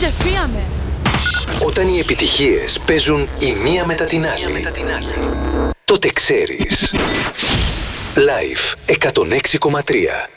ξεφύγαμε. Όταν οι επιτυχίες παίζουν η μία μετά την άλλη, τότε ξέρεις. Live 106,3.